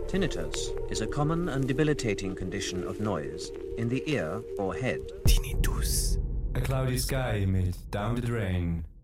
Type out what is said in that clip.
Tinnitus is a common and debilitating condition of noise in the ear or head. Tinnitus. A Cloudy Sky mit Down the Drain.